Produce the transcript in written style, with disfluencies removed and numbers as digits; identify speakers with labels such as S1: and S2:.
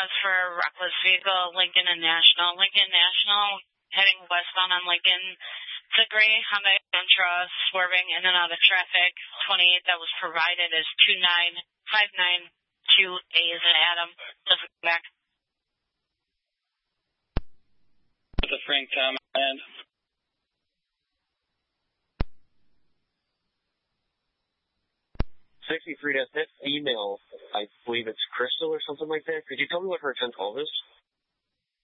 S1: for a reckless vehicle, Lincoln and National. Lincoln National heading westbound on Lincoln. It's a gray Hyundai Elantra swerving in and out of traffic. 28 that was provided is 29592A is an Adam. Doesn't come back.
S2: The Frank Tom and
S3: 63 female. I believe it's Crystal or something like that. Could you tell me what her 1012 is?